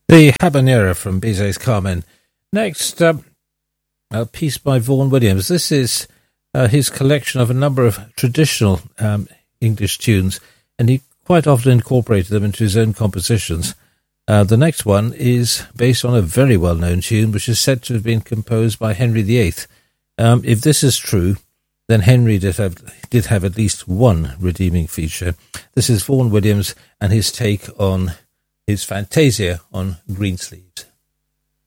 The Habanera from Bizet's Carmen. Next, a piece by Vaughan Williams. This is his collection of a number of traditional English tunes, and he quite often incorporated them into his own compositions. The next one is based on a very well-known tune, which is said to have been composed by Henry VIII. If this is true, then Henry did have at least one redeeming feature. This is Vaughan Williams and his take on his Fantasia on Greensleeves.